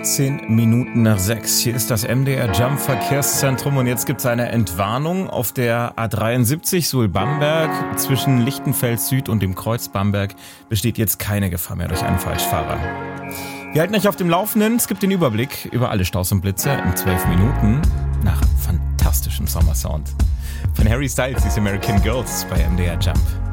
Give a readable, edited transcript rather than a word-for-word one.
18 Minuten nach 6. Hier ist das MDR Jump Verkehrszentrum und jetzt gibt es eine Entwarnung auf der A73 Suhl-Bamberg. Zwischen Lichtenfeld Süd und dem Kreuz Bamberg besteht jetzt keine Gefahr mehr durch einen Falschfahrer. Wir halten euch auf dem Laufenden. Es gibt den Überblick über alle Staus und Blitze in 12 Minuten nach fantastischem Sommersound. Von Harry Styles, These American Girls bei MDR Jump.